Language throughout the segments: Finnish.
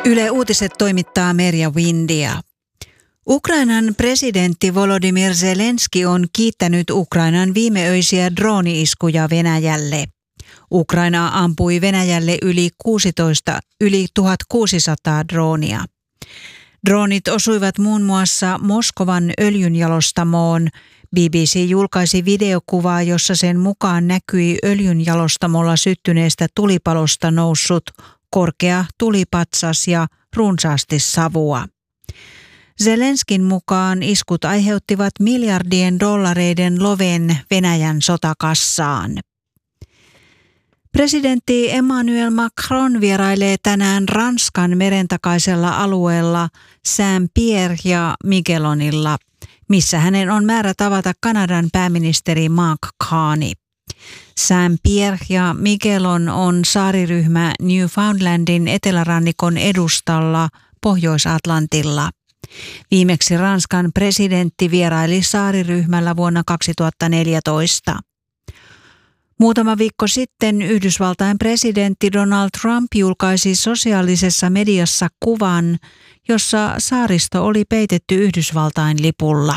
Yle Uutiset toimittaa Merja Windia. Ukrainan presidentti Volodymyr Zelenski on kiittänyt Ukrainan viimeöisiä drooni-iskuja Venäjälle. Ukraina ampui Venäjälle yli 1600 droonia. Droonit osuivat muun muassa Moskovan öljynjalostamoon. BBC julkaisi videokuvaa, jossa sen mukaan näkyi öljynjalostamolla syttyneestä tulipalosta noussut korkea tulipatsas ja runsaasti savua. Zelenskin mukaan iskut aiheuttivat miljardien dollareiden loven Venäjän sotakassaan. Presidentti Emmanuel Macron vierailee tänään Ranskan merentakaisella alueella Saint-Pierre ja Miquelonilla, missä hänen on määrä tavata Kanadan pääministeri Mark Carney. Saint-Pierre ja Miquelon on saariryhmä Newfoundlandin etelärannikon edustalla Pohjois-Atlantilla. Viimeksi Ranskan presidentti vieraili saariryhmällä vuonna 2014. Muutama viikko sitten Yhdysvaltain presidentti Donald Trump julkaisi sosiaalisessa mediassa kuvan, jossa saaristo oli peitetty Yhdysvaltain lipulla.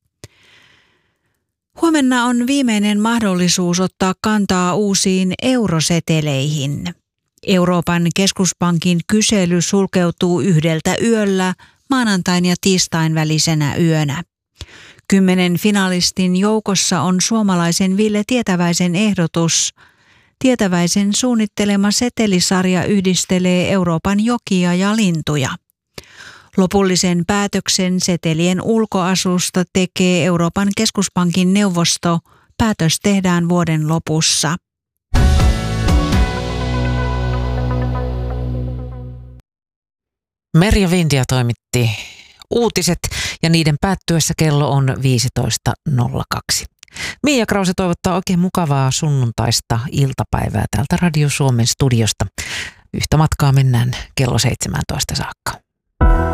Huomenna on viimeinen mahdollisuus ottaa kantaa uusiin euroseteleihin. Euroopan keskuspankin kysely sulkeutuu 1 yöllä maanantain ja tiistain välisenä yönä. 10 finalistin joukossa on suomalaisen Ville Tietäväisen ehdotus. Tietäväisen suunnittelema setelisarja yhdistelee Euroopan jokia ja lintuja. Lopullisen päätöksen setelien ulkoasusta tekee Euroopan keskuspankin neuvosto. Päätös tehdään vuoden lopussa. Merja Windia toimitti uutiset ja niiden päättyessä kello on 15.02. Miia Krause toivottaa oikein mukavaa sunnuntaista iltapäivää täältä Radio Suomen studiosta. Yhtä matkaa mennään kello 17 saakka.